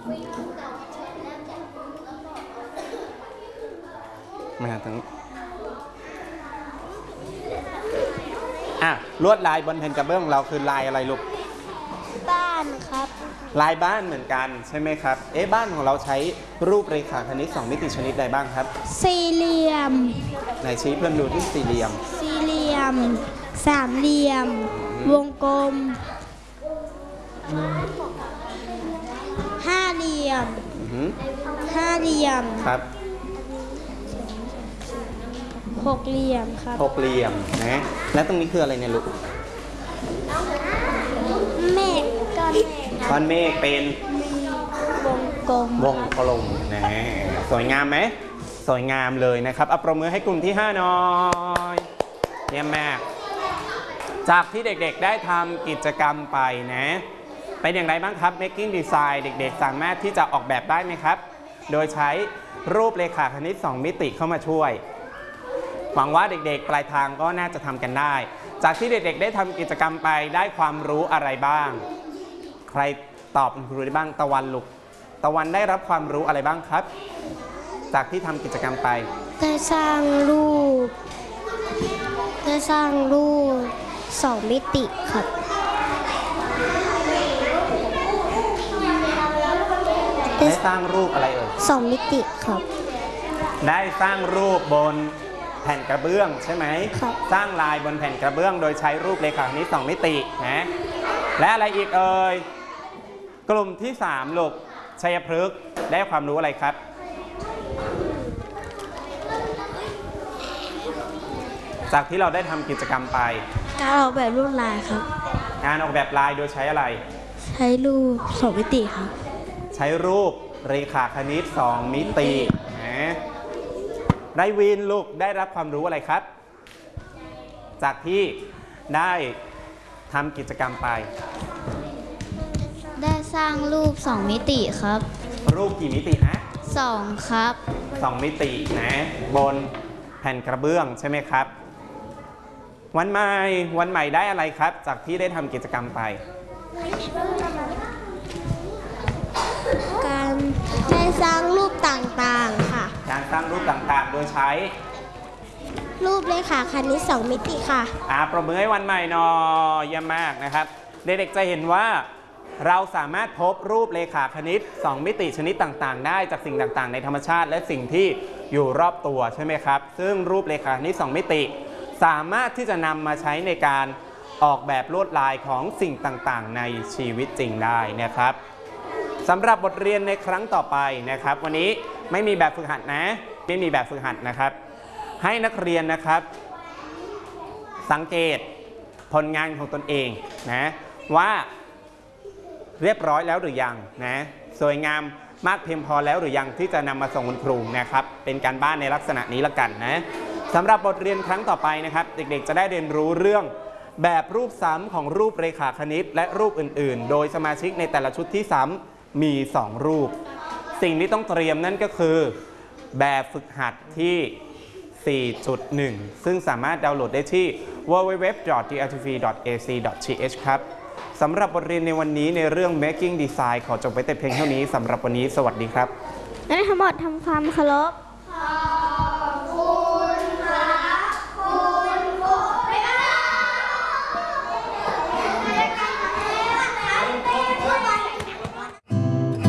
มาถึงลวดลายบนแผ่นกระเบื้องเราคือลายอะไรลูกบ้านครับลายบ้านเหมือนกันใช่ไหมครับบ้านของเราใช้รูปเรขาคณิต2 มิติชนิดใดบ้างครับสี่เหลี่ยมไหนชี้เพื่อนดูที่สี่เหลี่ยมสามเหลี่ยมวงกลมห้าเหลี่ยมครับหกเหลี่ยมครับ 6 เหลี่ยมนะและตรงนี้คืออะไรเนี่ยลูกเมฆก้อนเมฆเป็นวงกลมนะสวยงามไหมสวยงามเลยนะครับเอาปรบมือให้กลุ่มที่5หน่อยเยี่ยมมากจากที่เด็กๆได้ทำกิจกรรมไปนะเป็นอย่างไรบ้างครับ making design เด็กๆสามารถที่จะออกแบบได้ไหมครับโดยใช้รูปเรขาคณิต2 มิติเข้ามาช่วยหวังว่าเด็กๆปลายทางก็น่าจะทำกันได้จากที่เด็กๆได้ทำกิจกรรมไปได้ความรู้อะไรบ้างใครตอบคุณครูได้บ้างตะวันลูกตะวันได้รับความรู้อะไรบ้างครับจากที่ทำกิจกรรมไปได้สร้างรูป2 มิติครับได้สร้างรูปอะไรเอ่ย 2 มิติครับได้สร้างรูปบนแผ่นกระเบื้องใช่ไหมสร้างลายบนแผ่นกระเบื้องโดยใช้รูปเรขาคณิต2 มิตินะและอะไรอีกเอ่ยกลุ่มที่3ลูกชัยพฤกษ์ได้ความรู้อะไรครับจากที่เราได้ทำกิจกรรมไปการออกแบบลวดลายครับงานออกแบบลายโดยใช้อะไรใช้รูป2 มิติครับใช้รูปเรขาคณิต2 มิตินะได้วินลูกได้รับความรู้อะไรครับจากที่ได้ทำกิจกรรมไปได้สร้างรูป2 มิติครับรูปกี่มิตินะ 2ครับ 2 มิตินะบนแผ่นกระเบื้องใช่ไหมครับวันใหม่ได้อะไรครับจากที่ได้ทำกิจกรรมไปการได้สร้างรูปต่างๆค่ะการสร้างรูปต่างๆโดยใช้รูปเรขาคณิต2 มิติค่ะปรบมือให้วันใหม่หน่อยเยี่ยมมากนะครับเด็กๆจะเห็นว่าเราสามารถพบรูปเรขาคณิต2 มิติชนิดต่างๆได้จากสิ่งต่างๆในธรรมชาติและสิ่งที่อยู่รอบตัวใช่ไหมครับซึ่งรูปเรขาคณิต2 มิติสามารถที่จะนำมาใช้ในการออกแบบลวดลายของสิ่งต่างๆในชีวิตจริงได้นะครับสำหรับบทเรียนในครั้งต่อไปนะครับวันนี้ไม่มีแบบฝึกหัดนะครับให้นักเรียนนะครับสังเกตผลงานของตนเองนะว่าเรียบร้อยแล้วหรือยังนะสวยงามมากเพียงพอแล้วหรือยังที่จะนำมาส่งคุณครูนะครับเป็นการบ้านในลักษณะนี้ละกันนะสำหรับบทเรียนครั้งต่อไปนะครับเด็กๆจะได้เรียนรู้เรื่องแบบรูปซ้ำของรูปเรขาคณิตและรูปอื่นๆโดยสมาชิกในแต่ละชุดที่ซ้ำมี2 รูปสิ่งที่ต้องเตรียมนั่นก็คือแบบฝึกหัดที่ 4.1 ซึ่งสามารถดาวน์โหลดได้ที่ www.drtv.ac.th ครับสำหรับบทเรียนในวันนี้ในเรื่อง making design ขอจบไปแต่เพียงเท่านี้สำหรับวันนี้สวัสดีครับและทั้งหมดทำความเคารพ